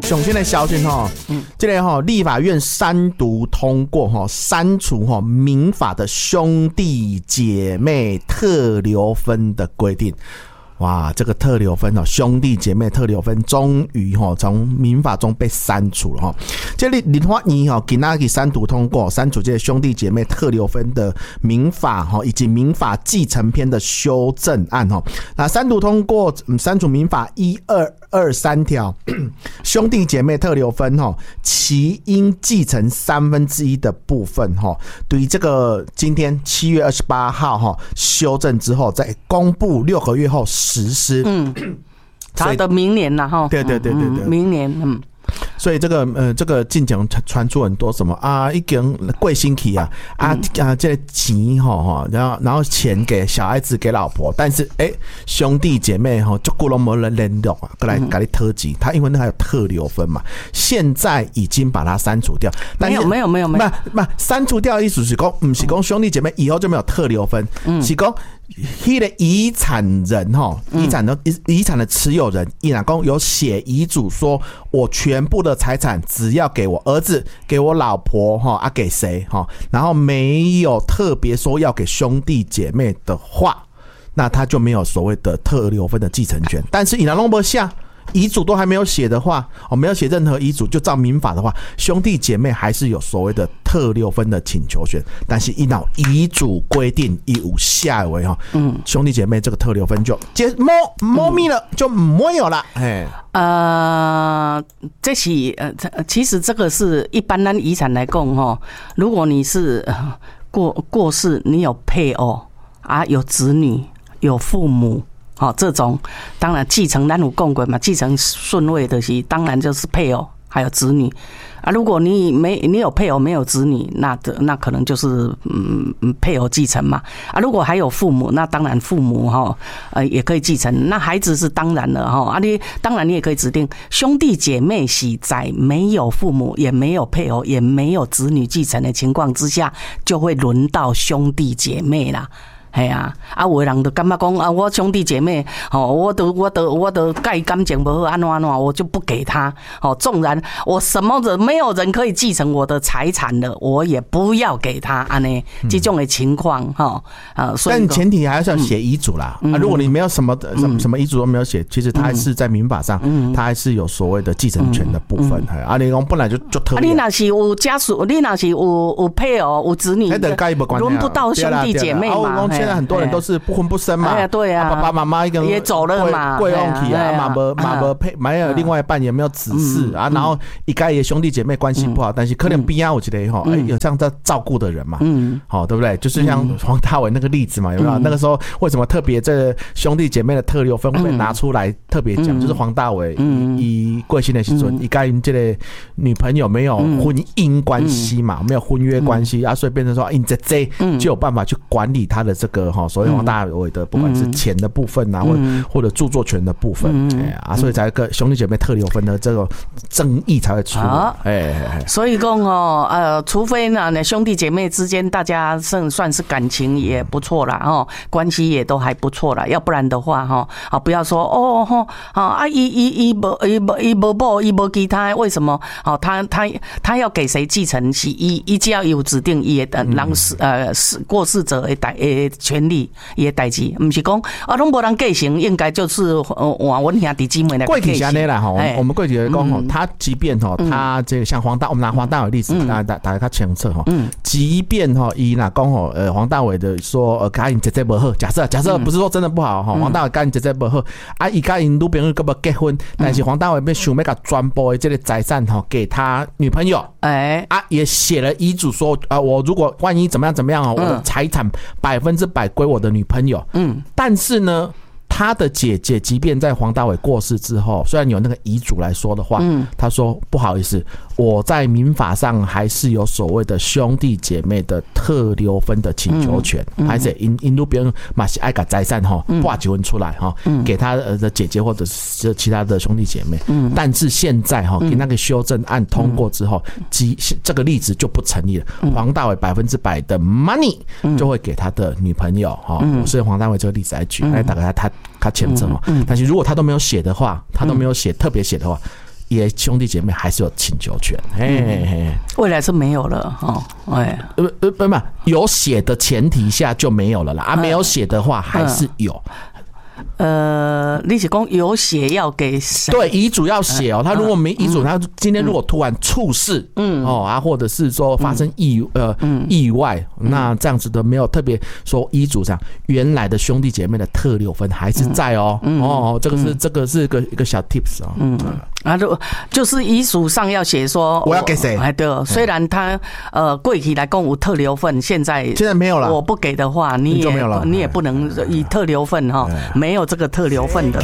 首先的消息这个立法院3读通过删除民法的兄弟姐妹特留分的规定。哇，这个特留分兄弟姐妹特留分终于从民法中被删除了这里立法院今天3读通过删除这个兄弟姐妹特留分的民法以及民法继承篇的修正案那3读通过删除民法1223条兄弟姐妹特留分其应继承1/3的部分对于这个今天7月28号修正之后再公布6个月后实施。 他的明年啦对， 明年所以这个近前传出很多什么啊，已经过星期这个钱然后钱给小孩子给老婆，但是兄弟姐妹就顾了没人联络过来给你特级，他因为那还有特留分嘛，现在已经把它删除掉。 没有， 删除掉的意思是说，不是说兄弟姐妹以后就没有特留分，是说那个遗产人遗产的持有人，伊若讲有写遗嘱说，我全部的财产只要给我儿子、给我老婆给谁然后没有特别说要给兄弟姐妹的话，那他就没有所谓的特留分的继承权。但是伊若拢没下遗嘱都还没有写的话，没有写任何遗嘱，就照民法的话，兄弟姐妹还是有所谓的特留分的请求权。但是一到遗嘱规定一无下为兄弟姐妹这个特留分就摸密了，就没有了。 这是其实这个是一般按遗产来讲如果你是过世，你有配偶有子女，有父母。这种当然继承咱有讲过嘛，继承顺位的是当然就是配偶还有子女如果你有配偶没有子女，那可能就是配偶继承嘛如果还有父母，那当然父母也可以继承，那孩子是当然了你当然你也可以指定兄弟姐妹是在没有父母也没有配偶也没有子女继承的情况之下，就会轮到兄弟姐妹啦。有的人就感觉讲我兄弟姐妹我都跟感情不好安怎我就不给他纵然我什么人没有人可以继承我的财产了，我也不要给他这种的情况所以但前提还是要写遗嘱啦如果你没有什么遗嘱都没有写，其实他还是在民法上他还是有所谓的继承权的部分你讲本来就特别你若是有家属，你若是有配偶有子女，轮不到兄弟姐妹嘛现在很多人都是不婚不生嘛， 对啊， 爸爸妈妈一个人也走了嘛， 贵用体没有另外一半也没有子嗣然后一概也兄弟姐妹关系不好，但是可能边我觉得有这样在照顾的人嘛，对不对？就是像黄大炜那个例子嘛，有没有？那个时候为什么特别这兄弟姐妹的特留分会被拿出来特别讲？就是黄大炜以贵姓的时阵，一概这个女朋友没有婚姻关系嘛，没有婚约关系所以变成说因这就有办法去管理他的这个所谓黄大炜的不管是钱的部分或者著作权的部分所以才个兄弟姐妹特留分的这个争议才会出来所以讲除非呢兄弟姐妹之间大家算是感情也不错啦关系也都还不错啦，要不然的话不要说伊没其他为什么他要给谁继承是伊只要有指定伊的人过世者的权利也代志，不是讲拢无人继承，应该就是换阮兄弟姊妹来继承。 过去是安尼啦我们过去讲他即便他这个像我们拿黄大炜例子，大家较清楚即便伊若讲黄大炜的说甲因姐姐不好，假设不是说真的不好黄大炜甲因姐姐不好伊甲因女朋友根本结婚，但是黄大炜想要甲全部的这个财产给他女朋友也写了遗嘱说我如果万一怎么样我的财产100%归我的女朋友但是呢他的姐姐即便在黄大炜过世之后，虽然有那个遗嘱来说的话他说不好意思，我在民法上还是有所谓的兄弟姐妹的特留分的请求权还是因路边嘛是爱把财产划几分出来给他的姐姐或者是其他的兄弟姐妹但是现在给那个修正案通过之后这个例子就不成立了黄大炜100%的 money 就会给他的女朋友我是黄大炜这个例子来举大概他签证但是如果他都没有写的话，他都没有特别写的话也兄弟姐妹还是有请求权。 未来是没有了哦， 不，有写的前提下就没有了啦，没有写的话还是有。 你是讲有写要给谁？ 对，遗嘱要写哦。他如果没遗嘱，他今天如果突然猝死，或者是说发生意外，那这样子的没有特别说遗嘱上，原来的兄弟姐妹的特留分还是在哦。这个是一个小 tips 哦。 就是遗嘱上要写说我要给谁？ 对，虽然他过去来讲有特留份，现在没有了。 我不给的话，你也不能以特留份哈，没有这个特留份的。